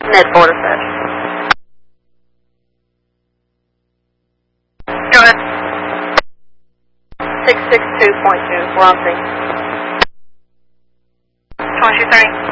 Mid-4 dispatch. Go ahead. 662.2, we're on scene. 2230.